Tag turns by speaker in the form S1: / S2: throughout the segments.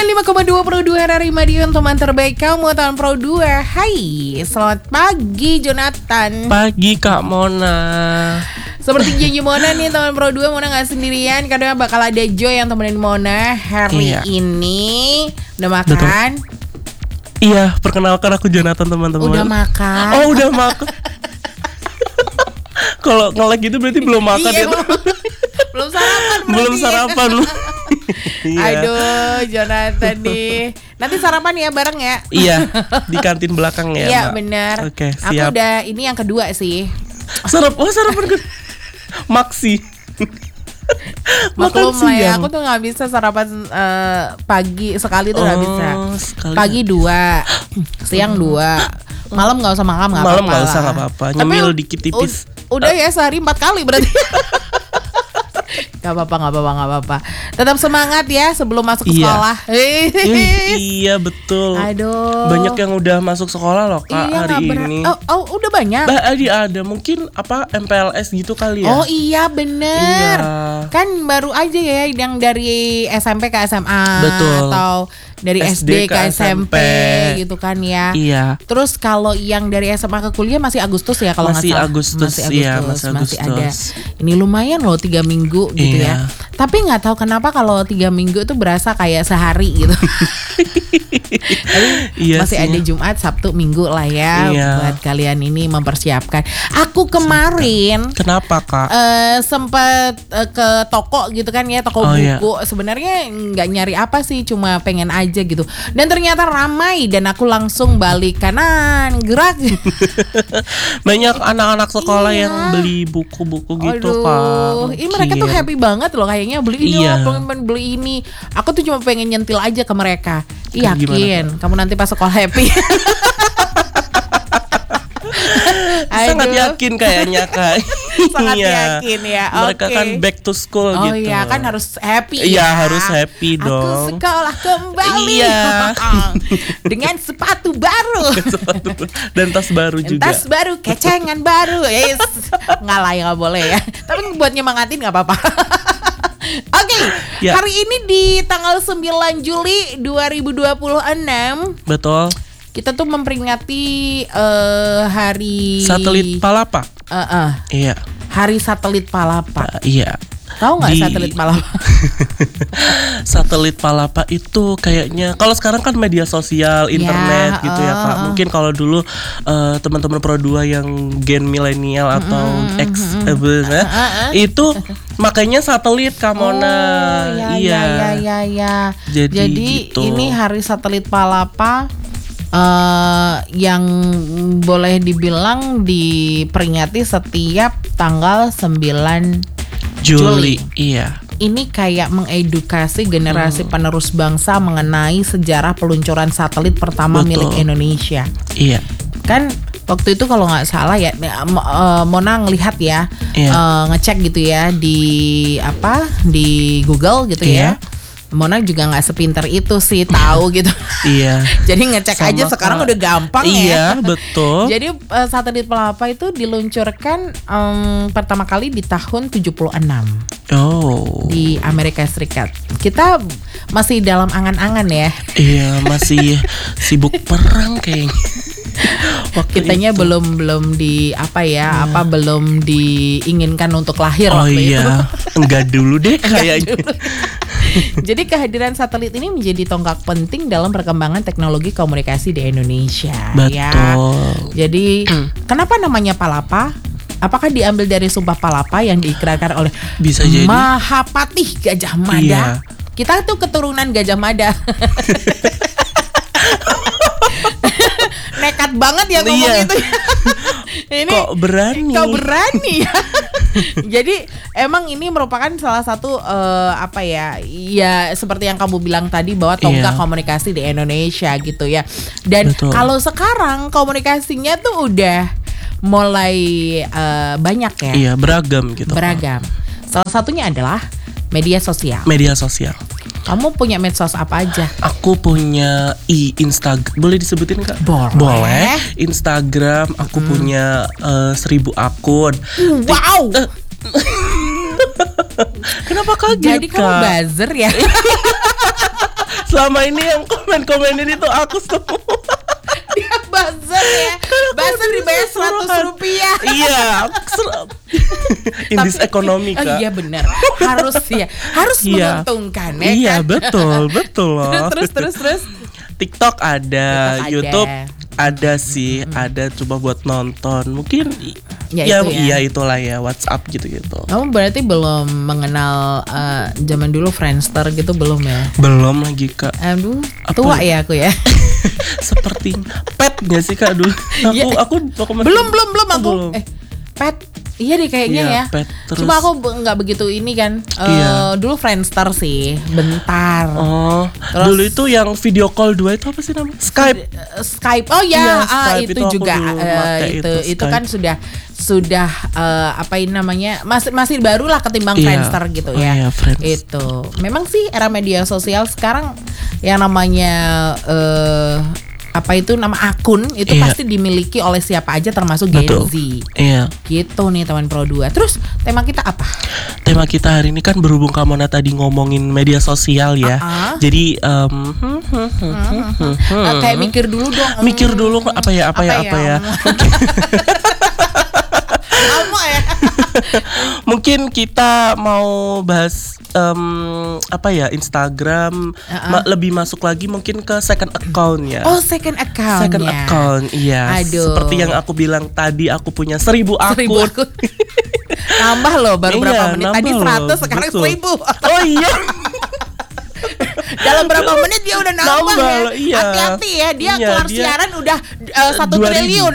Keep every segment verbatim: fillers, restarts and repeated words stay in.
S1: lima koma dua Pro dua R R I Madiun, teman terbaik kamu tahun Pro dua. Hai, selamat pagi Jonathan.
S2: Pagi Kak Mona.
S1: Seperti janji Mona nih teman Pro dua, Mona gak sendirian karena bakal ada Joy yang temenin Mona hari
S2: iya.
S1: ini. Udah makan?
S2: Betul. Iya, perkenalkan aku Jonathan teman-teman.
S1: Udah makan?
S2: Oh udah makan. Kalau nge-lag gitu berarti belum makan
S1: iya,
S2: ya.
S1: Belum sarapan.
S2: Belum sarapan.
S1: Iya. Aduh, Jonathan nih. Nanti sarapan ya bareng ya.
S2: Iya, di kantin belakang ya.
S1: Iya benar.
S2: Oke, siap.
S1: Aku udah, ini yang kedua sih.
S2: Sarap, oh sarapan ke Maksi.
S1: Maklum lah ya, aku tuh gak bisa sarapan uh, pagi sekali tuh oh, gak bisa. Pagi dua, siang dua, malam gak usah makan gak
S2: malam
S1: apa-apa.
S2: Malam gak usah gak apa-apa, nyemil dikit tipis.
S1: U- Udah ya sehari empat kali berarti. Gak apa-apa, gak apa-apa, gak apa-apa. Tetap semangat ya sebelum masuk
S2: iya.
S1: sekolah.
S2: Iya betul.
S1: Aduh.
S2: Banyak yang udah masuk sekolah loh Kak
S1: iya,
S2: hari
S1: ber-
S2: ini.
S1: Oh, oh udah banyak.
S2: Bah, ada mungkin apa M P L S gitu kali ya.
S1: Oh iya bener.
S2: Iya.
S1: Kan baru aja ya yang dari S M P ke S M A.
S2: Betul.
S1: Atau dari S D, S D ke S M P, S M P gitu kan ya.
S2: Iya.
S1: Terus kalau yang dari S M A ke kuliah masih Agustus ya kalau nggak salah.
S2: Agustus,
S1: masih Agustus,
S2: iya, masih Agustus.
S1: Masih ada. Ini lumayan loh tiga minggu gitu
S2: iya.
S1: ya. Tapi nggak tahu kenapa kalau tiga minggu itu berasa kayak sehari gitu. Tapi
S2: iya
S1: masih
S2: sih.
S1: ada Jumat, Sabtu, Minggu lah ya
S2: iya.
S1: buat kalian ini mempersiapkan. Aku kemarin.
S2: Kenapa Kak?
S1: Uh, sempat uh, ke toko gitu kan ya, toko
S2: oh,
S1: buku.
S2: Iya.
S1: Sebenarnya nggak nyari apa sih, cuma pengen aja gitu. Dan ternyata ramai dan aku langsung balik kanan gerak.
S2: Banyak anak-anak sekolah
S1: iya.
S2: yang beli buku-buku gitu
S1: Aduh,
S2: Kak.
S1: ini mereka tuh happy banget loh kayaknya beli ini,
S2: iya.
S1: oh, pengen beli ini. Aku tuh cuma pengen nyentil aja ke mereka. Yakin
S2: gimana,
S1: kamu nanti pas sekolah happy.
S2: Sangat yakin kayaknya Kak.
S1: Sangat
S2: iya.
S1: yakin ya.
S2: Mereka
S1: okay.
S2: kan back to school
S1: oh,
S2: gitu.
S1: Oh iya kan harus happy.
S2: Iya
S1: ya.
S2: harus happy dong.
S1: Aku sekolah kembali.
S2: Iya.
S1: Dengan sepatu baru.
S2: Dan tas baru juga.
S1: Tas baru, kecengan baru. Yes. Nggak lah ya nggak boleh ya. Tapi buat nyemangatin nggak apa-apa. Oke, okay, ya. Hari ini di tanggal sembilan Juli dua ribu dua puluh enam.
S2: Betul.
S1: Kita tuh memperingati uh, hari
S2: Satelit Palapa.
S1: Uh, uh,
S2: iya.
S1: Hari Satelit Palapa.
S2: Uh, iya.
S1: Tahu nggak
S2: di...
S1: Satelit Palapa?
S2: Satelit Palapa itu kayaknya kalau sekarang kan media sosial, internet
S1: ya,
S2: gitu ya Kak.
S1: Uh,
S2: Mungkin kalau dulu uh, teman-teman Pro dua yang gen milenial atau
S1: mm,
S2: X
S1: mm,
S2: eh, uh, uh, uh, itu makanya satelit Kak Mona.
S1: Oh, ya,
S2: iya.
S1: Ya, ya, ya.
S2: Jadi,
S1: Jadi
S2: gitu.
S1: ini Hari Satelit Palapa. Uh, yang boleh dibilang diperingati setiap tanggal sembilan Juli.
S2: Juli. Iya.
S1: Ini kayak mengedukasi generasi
S2: hmm.
S1: penerus bangsa mengenai sejarah peluncuran satelit pertama
S2: Betul.
S1: milik Indonesia.
S2: Iya.
S1: Kan waktu itu kalau nggak salah ya, uh, Mona ngelihat ya,
S2: iya.
S1: uh, ngecek gitu ya di apa di Google gitu
S2: iya.
S1: ya. Mona juga nggak sepinter itu sih tahu gitu.
S2: Iya.
S1: Jadi ngecek
S2: sama
S1: aja sekarang udah gampang
S2: iya,
S1: ya.
S2: Iya betul.
S1: Jadi uh, satelit Palapa itu diluncurkan um, pertama kali di tahun tujuh puluh enam.
S2: Oh.
S1: Di Amerika Serikat. Kita masih dalam angan-angan ya.
S2: Iya masih sibuk perang kayaknya.
S1: Waktu Kitanya itu. belum belum di apa ya hmm. apa belum diinginkan untuk lahir
S2: oh
S1: waktu
S2: iya.
S1: itu.
S2: Enggak dulu deh kayaknya.
S1: Jadi kehadiran satelit ini menjadi tonggak penting dalam perkembangan teknologi komunikasi di Indonesia.
S2: Betul.
S1: Ya. Jadi kenapa namanya Palapa? Apakah diambil dari sumpah Palapa yang diikrarkan oleh
S2: bisa jadi
S1: Mahapatih Gajah Mada?
S2: Iya.
S1: Kita tuh keturunan Gajah Mada. Nekat banget ya ngomong
S2: iya.
S1: itu. Ini
S2: kok berani?
S1: Kok berani ya? Jadi emang ini merupakan salah satu uh, apa ya? Ya seperti yang kamu bilang tadi bahwa tonggak iya. komunikasi di Indonesia gitu ya. Dan betul. Kalau sekarang komunikasinya tuh udah mulai uh, banyak ya.
S2: Iya, beragam gitu.
S1: Beragam. Salah satunya adalah media sosial.
S2: Media sosial.
S1: Kamu punya medsos apa aja?
S2: Aku punya i Instagram. Boleh disebutin Kak?
S1: Boleh.
S2: Boleh. Instagram. Aku hmm. punya uh, seribu akun.
S1: Wow.
S2: Kenapa kaget?
S1: Jadi kamu buzzer ya?
S2: Selama ini yang komen-komenin itu aku semua.
S1: Dia buzzer ya, buzzer dibayar seratus rupiah.
S2: Iya, in this economy
S1: oh,
S2: Kak.
S1: Iya benar, harus ya, harus
S2: iya.
S1: menguntungkan ya.
S2: Iya
S1: kan?
S2: betul, betul loh.
S1: Terus terus terus.
S2: TikTok ada,
S1: TikTok
S2: YouTube
S1: ada.
S2: ada sih, hmm. ada coba buat nonton. Mungkin
S1: ya,
S2: ya,
S1: itu ya.
S2: iya itulah ya, WhatsApp gitu-gitu.
S1: Kamu berarti belum mengenal uh, zaman dulu Friendster gitu belum ya?
S2: Belum lagi Kak.
S1: Aduh,
S2: Apa?
S1: tua ya aku ya.
S2: Seperti pet nggak sih Kak dulu? Aku
S1: ya,
S2: aku, aku masih,
S1: belum belum belum aku.
S2: belum.
S1: Eh, pet. Iya deh kayaknya
S2: iya,
S1: ya.
S2: Pet, terus,
S1: cuma aku nggak begitu ini kan. Uh,
S2: iya.
S1: Dulu Friendster sih, bentar.
S2: Oh, terus, dulu itu yang video call dua itu apa sih namanya? Skype.
S1: Uh, Skype. Oh ya,
S2: iya,
S1: ah,
S2: Skype
S1: itu,
S2: itu
S1: juga uh, itu itu, itu kan sudah sudah uh, apa ini namanya masih masih baru lah ketimbang
S2: iya.
S1: Friendster gitu
S2: oh,
S1: ya.
S2: Iya,
S1: itu memang sih era media sosial sekarang yang namanya uh, apa itu nama akun itu
S2: iya.
S1: pasti dimiliki oleh siapa aja termasuk Gen Z.
S2: Iya.
S1: Gitu nih teman Pro dua. Terus tema kita apa?
S2: Tema kita hari ini kan berhubung Kak Mona tadi ngomongin media sosial ya.
S1: Uh-uh.
S2: Jadi um, hmm, hmm, hmm, hmm, hmm, hmm.
S1: Uh, kayak mikir dulu dong.
S2: Mikir dulu apa ya apa, apa ya apa ya. ya.
S1: Lama ya.
S2: Mungkin kita mau bahas um, apa ya Instagram uh-uh. ma- lebih masuk lagi mungkin ke second account ya.
S1: Oh second account.
S2: Second
S1: ya.
S2: account, iya.
S1: Aduh.
S2: Seperti yang aku bilang tadi, aku punya seribu akun. Seribu akun.
S1: Nambah loh baru
S2: iya,
S1: berapa menit tadi seratus sekarang
S2: betul.
S1: seribu.
S2: Oh iya.
S1: Dalam berapa menit dia udah nambah, nambah ya. Loh, iya. Hati-hati ya, dia iya, kelar dia siaran udah uh, satu triliun.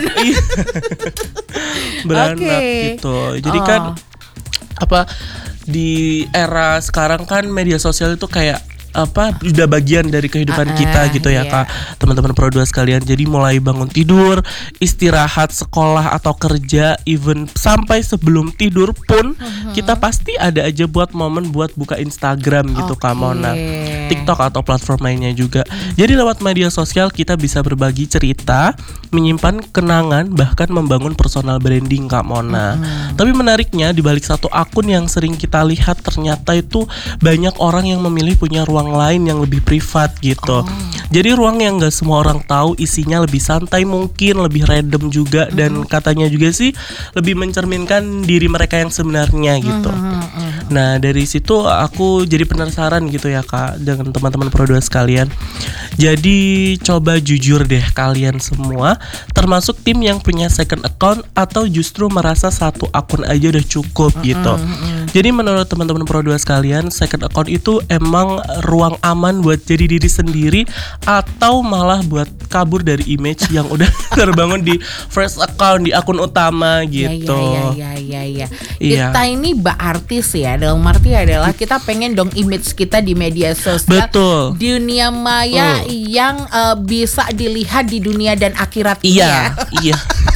S2: Beranak
S1: okay.
S2: gitu. Jadi oh. kan apa di era sekarang kan media sosial itu kayak apa udah bagian dari kehidupan uh, kita gitu ya iya. Kak, teman-teman Pro dua sekalian. Jadi mulai bangun tidur, istirahat, sekolah atau kerja, even sampai sebelum tidur pun uh-huh. kita pasti ada aja buat momen buat buka Instagram gitu okay. Kak Mona, TikTok atau platform lainnya juga. Jadi lewat media sosial kita bisa berbagi cerita, menyimpan kenangan, bahkan membangun personal branding Kak Mona. uh-huh. Tapi menariknya di balik satu akun yang sering kita lihat ternyata itu banyak orang yang memilih punya ruang lain yang lebih privat gitu. Oh. Jadi ruang yang gak semua orang tahu, isinya lebih santai mungkin, lebih random juga, mm-hmm. dan katanya juga sih lebih mencerminkan diri mereka yang sebenarnya gitu. Mm-hmm. Nah dari situ aku jadi penasaran gitu ya Kak dengan teman-teman Pro dua sekalian. Jadi coba jujur deh kalian semua, termasuk tim yang punya second account atau justru merasa satu akun aja udah cukup mm-hmm. gitu. Jadi menurut teman-teman Pro dua sekalian, second account itu emang ruang aman buat jadi diri sendiri atau malah buat kabur dari image yang udah terbangun di first account, di akun utama gitu.
S1: Iya, iya, iya, iya. Kita ini mbak artis ya, dalam arti adalah kita pengen dong image kita di media sosial.
S2: Betul.
S1: Dunia maya hmm. yang uh, bisa dilihat di dunia dan akhirat.
S2: Iya, iya.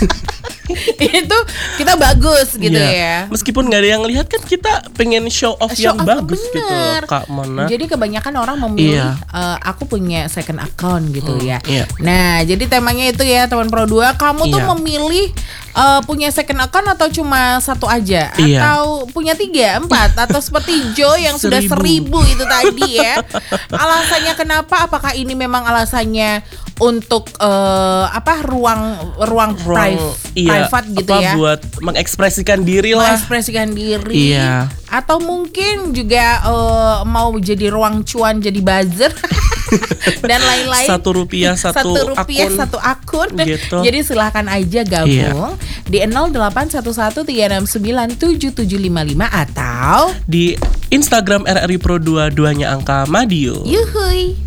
S1: Itu kita bagus gitu
S2: iya.
S1: ya.
S2: Meskipun nggak ada yang lihat kan kita pengen show off show yang off, bagus bener. Gitu loh, Kak Mona.
S1: Jadi kebanyakan orang memilih
S2: iya.
S1: uh, aku punya second account gitu hmm, ya.
S2: Iya.
S1: Nah jadi temanya itu ya teman Pro dua, kamu iya. tuh memilih uh, punya second account atau cuma satu aja,
S2: iya.
S1: atau punya tiga, empat, atau seperti Joe yang sudah seribu itu tadi ya. Alasannya kenapa? Apakah ini memang alasannya untuk uh, apa ruang ruang, ruang private,
S2: iya,
S1: private gitu
S2: apa,
S1: ya,
S2: buat mengekspresikan diri lah,
S1: mengekspresikan diri,
S2: iya.
S1: atau mungkin juga uh, mau jadi ruang cuan, jadi buzzer dan lain-lain.
S2: Satu rupiah satu,
S1: satu rupiah
S2: akun,
S1: satu akun
S2: gitu.
S1: Jadi silahkan aja gabung iya. di nol delapan satu satu tiga enam sembilan tujuh tujuh lima lima atau
S2: di Instagram R R I Pro dua, duanya angka Madio.
S1: Yuhui.